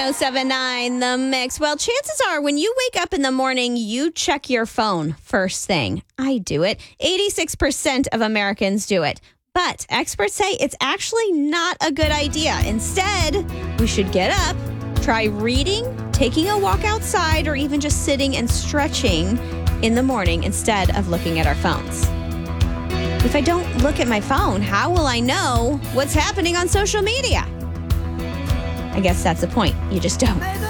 1079 The Mix. Well, chances are when you wake up in the morning, you check your phone first thing. I do it. 86% of Americans do it. But experts say it's actually not a good idea. Instead, we should get up, try reading, taking a walk outside, or even just sitting and stretching in the morning instead of looking at our phones. If I don't look at my phone, how will I know what's happening on social media? I guess that's the point. You just don't.